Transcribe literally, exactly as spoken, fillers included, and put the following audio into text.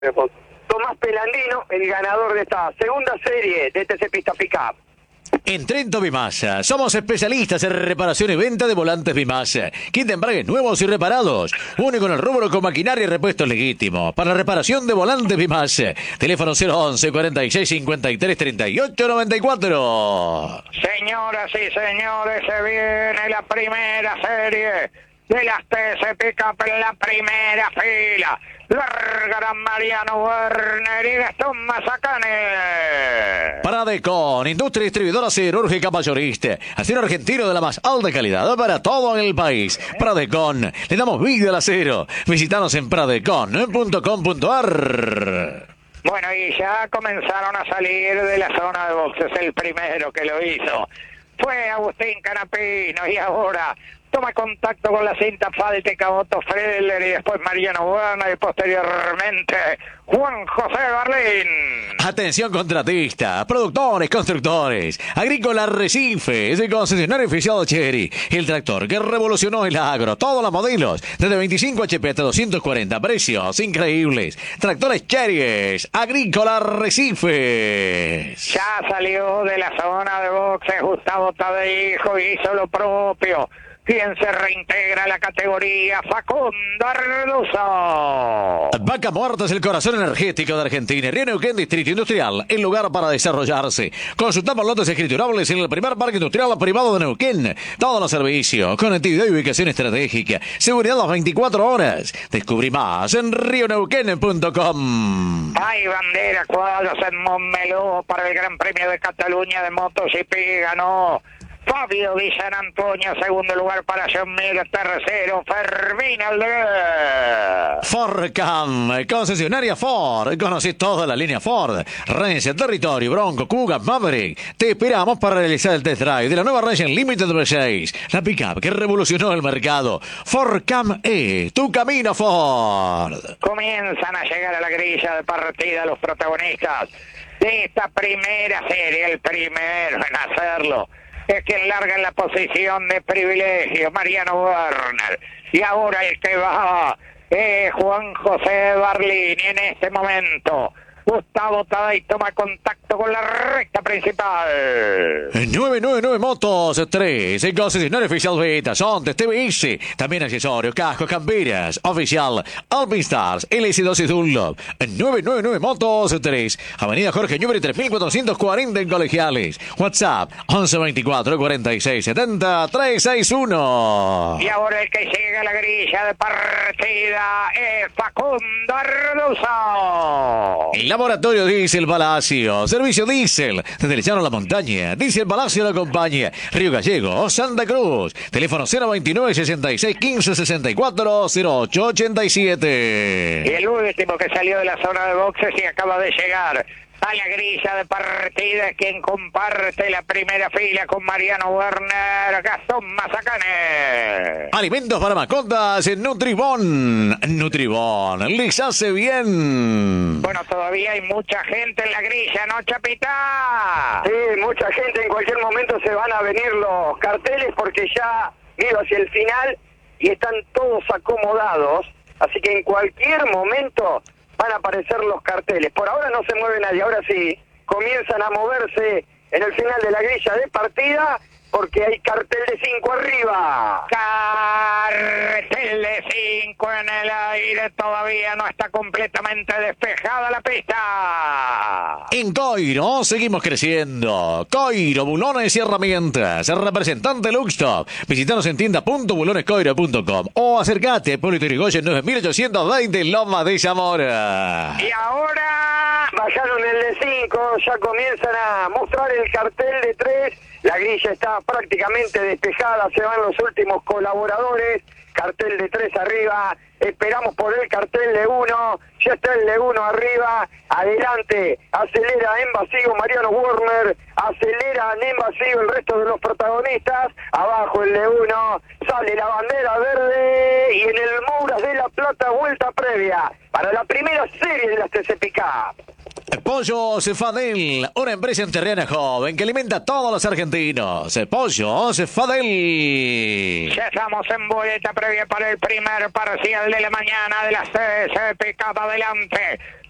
Tomás Pelandino, el ganador de esta segunda serie de T C Pista Pickup. En Trento Bimasa, somos especialistas en reparación y venta de volantes Bimasa. Kit de embrague nuevos y reparados. Único en el rubro con maquinaria y repuestos legítimos. Para la reparación de volantes Bimasa. Teléfono cero once, cuarenta y seis, cincuenta y tres, treinta y ocho, noventa y cuatro. Señoras y señores, se viene la primera serie de las T C Pickup en la primera fila. Largarán Mariano Werner y Gastón Mazacane. Pradecon, industria distribuidora siderúrgica mayorista. Acero argentino de la más alta calidad para todo el país. Pradecon, le damos vida al acero. Visítanos en pradecon punto com punto ar. Bueno, y ya comenzaron a salir de la zona de boxes. El primero que lo hizo fue Agustín Canapino y ahora toma contacto con la cinta asfáltica Otto Freller y después Mariano Werner y posteriormente Juan José Barlín. Atención contratistas, productores, constructores, Agrícola Arrecife, es el concesionario oficial de Chery, el tractor que revolucionó el agro, todos los modelos, desde veinticinco H P hasta doscientos cuarenta, precios increíbles. Tractores Chery, Agrícola Arrecife. Ya salió de la zona de boxes Gustavo Tadeijo y hizo lo propio. Quien se reintegra a la categoría, Facundo Arduzo. Vaca Muerta es el corazón energético de Argentina. Río Neuquén, Distrito Industrial, el lugar para desarrollarse. Consultamos lotes escriturables en el primer parque industrial privado de Neuquén. Todos los servicios, conectividad y ubicación estratégica. Seguridad las veinticuatro horas. Descubrí más en río neuquén punto com. Hay bandera, cuadros en Montmeló para el Gran Premio de Cataluña de MotoGP. Ganó Fabio Di San Antonio, segundo lugar para John Mir, tercero Fermín Aldeguer. Fordcam, concesionaria Ford. Conocí toda la línea Ford. Ranger, Territorio, Bronco, Kuga, Maverick. Te esperamos para realizar el test drive de la nueva Ranger Limited V seis. La pickup que revolucionó el mercado. Fordcam E, tu camino Ford. Comienzan a llegar a la grilla de partida los protagonistas de esta primera serie. El primero en hacerlo es quien larga en la posición de privilegio, Mariano Werner. Y ahora el que va es Juan José Barlín. Y en este momento Gustavo Tadei toma contacto con la recta principal. nueve nueve nueve Motos tres, el concesionario oficial Beta, Sontes, T V S, también accesorios, cascos, camperas, oficial, Alpinstars, L S dos y Dunlop. nueve nueve nueve Motos tres, Avenida Jorge Newbery tres mil cuatrocientos cuarenta en Colegiales. WhatsApp once veinticuatro cuarenta y seis setenta trescientos sesenta y uno. Y ahora el que llega a la grilla de partida es Facundo Arduzo. Laboratorio Diesel Palacio, servicio diésel desde el llano a la montaña. Diesel Palacio la acompaña. Río Gallego, Santa Cruz. Teléfono cero veintinueve, sesenta y seis, quince, sesenta y cuatro, cero ocho ochenta y siete. Y el último que salió de la zona de boxes y acaba de llegar a la grilla de partida es quien comparte la primera fila con Mariano Werner, Gastón Mazacane. Alimentos para mascotas en Nutribón. Nutribón, les hace bien. Bueno, todavía hay mucha gente en la grilla, ¿no, Chapita? Sí, mucha gente, en cualquier momento se van a venir los carteles porque ya miro hacia el final y están todos acomodados, así que en cualquier momento van a aparecer los carteles. Por ahora no se mueve nadie, ahora sí comienzan a moverse en el final de la grilla de partida porque hay cartel de cinco arriba. Cartel de cinco en el aire, todavía no está completamente despejada la pista. En Coiro seguimos creciendo. Coiro, bulones y herramientas. Representante Luxtop. Visítanos en tienda punto bulones coiro punto com o acércate a Hipólito Yrigoyen nueve mil ochocientos veinte Loma de Zamora. Y ahora bajaron el de cinco, ya comienzan a mostrar el cartel de tres. La grilla está prácticamente despejada, se van los últimos colaboradores. Cartel de tres arriba, esperamos por el cartel de uno, ya está el de uno arriba, adelante, acelera en vacío Mariano Werner, acelera en vacío el resto de los protagonistas, abajo el de uno, sale la bandera verde y en el Mouras de la Plata vuelta previa para la primera serie de las T C Pickup. Pollos Fadel, una empresa enterrana joven que alimenta a todos los argentinos. Pollos Fadel. Ya estamos en boleta previa para el primer parcial de la mañana de las T C Pickup. Adelante